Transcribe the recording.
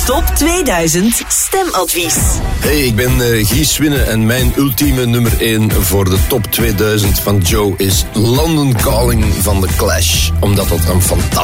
Top 2000 Stemadvies. Hey, ik ben Guy Winne en mijn ultieme nummer 1 voor de Top 2000 van Joe is London Calling van The Clash. Omdat dat een fantastisch